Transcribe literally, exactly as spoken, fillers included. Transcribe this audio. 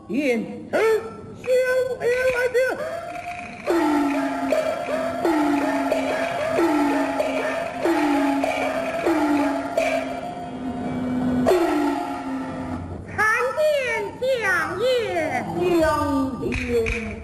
因此消灭外敌。 参见相爷。 相爷。